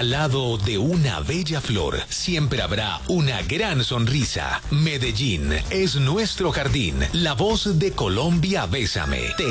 Al lado de una bella flor, siempre habrá una gran sonrisa. Medellín es nuestro jardín. La voz de Colombia, bésame. Te